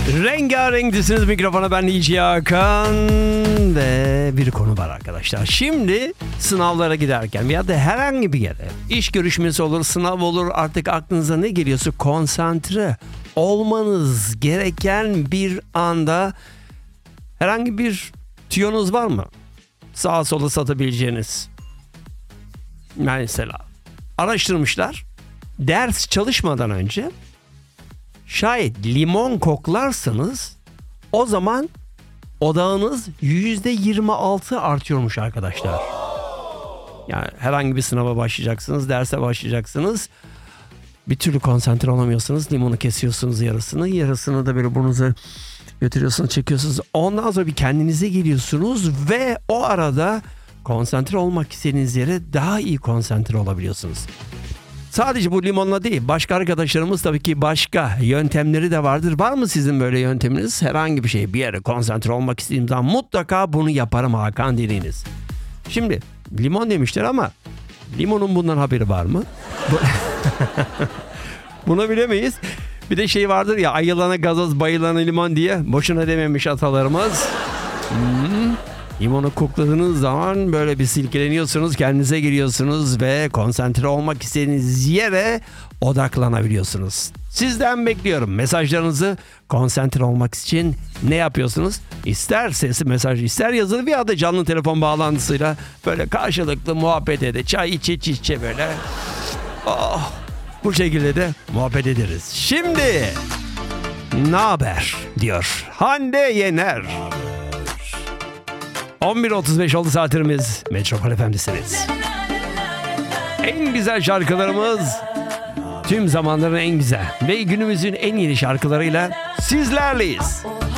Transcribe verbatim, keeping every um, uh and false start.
Rengarenk mikrofona ben D J Hakan ve bir konu var arkadaşlar. Şimdi sınavlara giderken ya da herhangi bir yere iş görüşmesi olur, sınav olur, artık aklınıza ne geliyorsa konsantre olmanız gereken bir anda herhangi bir tüyonuz var mı? Sağa sola satabileceğiniz. Mesela araştırmışlar, ders çalışmadan önce şayet limon koklarsanız o zaman odağınız yüzde yirmi altı artıyormuş arkadaşlar. Yani herhangi bir sınava başlayacaksınız, derse başlayacaksınız. Bir türlü konsantre olamıyorsunuz. Limonu kesiyorsunuz yarısını. Yarısını da böyle burnunuza götürüyorsunuz, çekiyorsunuz. Ondan sonra bir kendinize geliyorsunuz ve o arada konsantre olmak istediğiniz yere daha iyi konsantre olabiliyorsunuz. Sadece bu limonla değil, başka arkadaşlarımız tabii ki başka yöntemleri de vardır. Var mı sizin böyle yönteminiz? Herhangi bir şey, bir yere konsantre olmak istediğim zaman mutlaka bunu yaparım Hakan dediğiniz. Şimdi limon demişler ama limonun bundan haberi var mı? Bunu bilemeyiz. Bir de şey vardır ya, ayılana gazoz bayılana limon diye, boşuna dememiş atalarımız. Hmm. Limonu kokladığınız zaman böyle bir silkeleniyorsunuz, kendinize geliyorsunuz ve konsantre olmak istediğiniz yere odaklanabiliyorsunuz. Sizden bekliyorum mesajlarınızı. Konsantre olmak için ne yapıyorsunuz? İster sesli mesaj, ister yazılı veya da canlı telefon bağlantısıyla böyle karşılıklı muhabbet ede, çay içe içe böyle. Oh, bu şekilde de muhabbet ederiz. Şimdi ne haber diyor Hande Yener. on bir otuz beş oldu saatimiz. Metropol F M'desiniz. En güzel şarkılarımız, tüm zamanların en güzel ve günümüzün en yeni şarkılarıyla sizlerleyiz.